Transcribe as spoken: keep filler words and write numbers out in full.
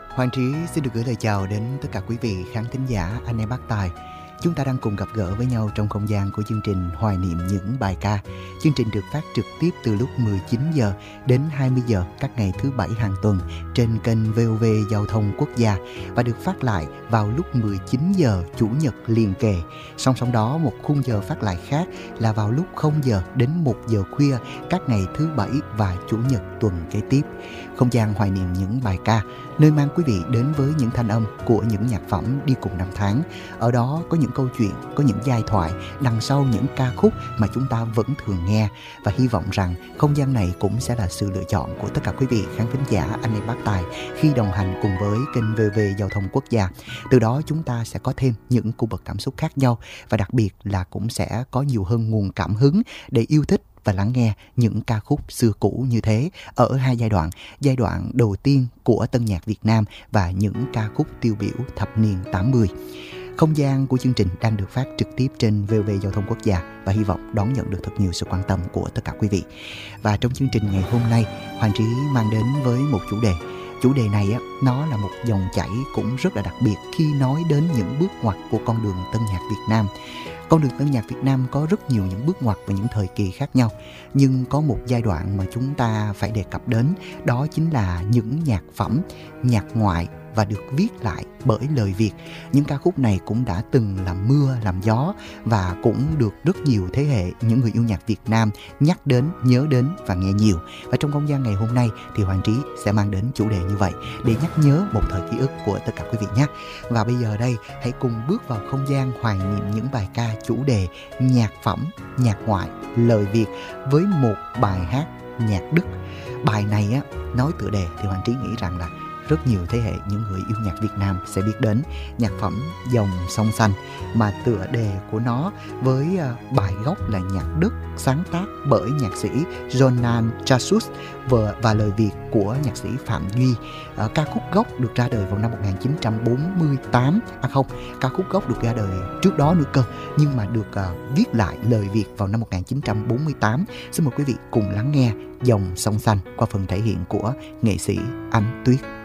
Hoàng Trí xin được gửi lời chào đến tất cả quý vị khán thính giả, anh em bác tài. Chúng ta đang cùng gặp gỡ với nhau trong không gian của chương trình Hoài niệm những bài ca. Chương trình được phát trực tiếp từ lúc mười chín giờ đến hai mươi giờ các ngày thứ bảy hàng tuần trên kênh vê o vê Giao thông Quốc gia và được phát lại vào lúc mười chín giờ Chủ nhật liền kề. Song song đó, một khung giờ phát lại khác là vào lúc không giờ đến một giờ khuya các ngày thứ bảy và Chủ nhật tuần kế tiếp. Không gian Hoài niệm những bài ca, nơi mang quý vị đến với những thanh âm của những nhạc phẩm đi cùng năm tháng. Ở đó có những câu chuyện, có những giai thoại đằng sau những ca khúc mà chúng ta vẫn thường nghe. Và hy vọng rằng không gian này cũng sẽ là sự lựa chọn của tất cả quý vị khán thính giả, anh em bác tài khi đồng hành cùng với kênh vê o vê Giao thông Quốc gia. Từ đó chúng ta sẽ có thêm những cung bậc cảm xúc khác nhau và đặc biệt là cũng sẽ có nhiều hơn nguồn cảm hứng để yêu thích và lắng nghe những ca khúc xưa cũ như thế ở hai giai đoạn. Giai đoạn đầu tiên của tân nhạc Việt Nam và những ca khúc tiêu biểu thập niên tám mươi. Không gian của chương trình đang được phát trực tiếp trên vê o vê Giao thông Quốc gia và hy vọng đón nhận được thật nhiều sự quan tâm của tất cả quý vị. Và trong chương trình ngày hôm nay, Hoàng Trí mang đến với một chủ đề. Chủ đề này á, nó là một dòng chảy cũng rất là đặc biệt khi nói đến những bước ngoặt của con đường tân nhạc Việt Nam. Con đường tân nhạc Việt Nam có rất nhiều những bước ngoặt và những thời kỳ khác nhau. Nhưng có một giai đoạn mà chúng ta phải đề cập đến, đó chính là những nhạc phẩm, nhạc ngoại và được viết lại bởi lời Việt. Những ca khúc này cũng đã từng làm mưa, làm gió và cũng được rất nhiều thế hệ những người yêu nhạc Việt Nam nhắc đến, nhớ đến và nghe nhiều. Và trong không gian ngày hôm nay thì Hoàng Trí sẽ mang đến chủ đề như vậy để nhắc nhớ một thời ký ức của tất cả quý vị nhé. Và bây giờ đây, hãy cùng bước vào không gian hoài niệm những bài ca chủ đề nhạc phẩm, nhạc ngoại, lời Việt với một bài hát nhạc Đức. Bài này á, nói tựa đề thì Hoàng Trí nghĩ rằng là rất nhiều thế hệ những người yêu nhạc Việt Nam sẽ biết đến nhạc phẩm Dòng Sông Xanh, mà tựa đề của nó với bài gốc là nhạc Đức sáng tác bởi nhạc sĩ Johann Strauss và lời Việt của nhạc sĩ Phạm Duy. À, ca khúc gốc được ra đời vào năm một nghìn chín trăm bốn mươi tám. À không, ca khúc gốc được ra đời trước đó nữa cơ, nhưng mà được uh, viết lại lời Việt vào năm một nghìn chín trăm bốn mươi tám. Xin mời quý vị cùng lắng nghe Dòng Sông Xanh qua phần thể hiện của nghệ sĩ Ánh Tuyết.